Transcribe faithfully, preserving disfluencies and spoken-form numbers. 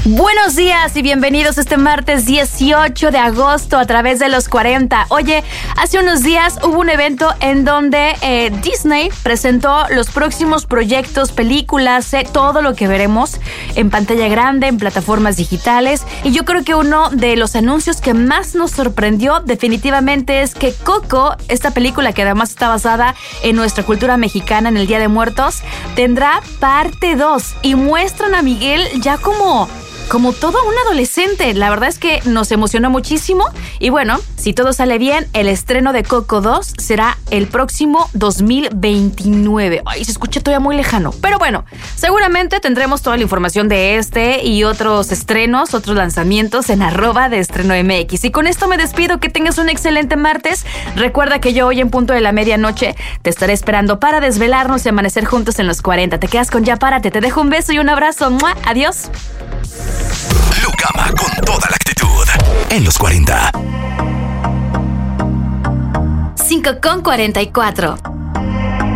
Buenos días y bienvenidos este martes dieciocho de agosto a través de los cuarenta. Oye, hace unos días hubo un evento en donde eh, Disney presentó los próximos proyectos, películas, eh, todo lo que veremos en pantalla grande, en plataformas digitales. Y yo creo que uno de los anuncios que más nos sorprendió definitivamente es que Coco, esta película que además está basada en nuestra cultura mexicana en el Día de Muertos, tendrá parte dos y muestran a Miguel ya como... como todo un adolescente. La verdad es que nos emocionó muchísimo. Y bueno, si todo sale bien, el estreno de Coco dos será el próximo dos mil veintinueve. Ay, se escucha todavía muy lejano. Pero bueno, seguramente tendremos toda la información de este y otros estrenos, otros lanzamientos en arroba de Estreno M X. Y con esto me despido. Que tengas un excelente martes. Recuerda que yo hoy en punto de la medianoche te estaré esperando para desvelarnos y amanecer juntos en los cuarenta. Te quedas con Ya Párate. Te dejo un beso y un abrazo. ¡Mua! Adiós. Lucama con toda la actitud en los cuarenta. cinco con cuarenta y cuatro.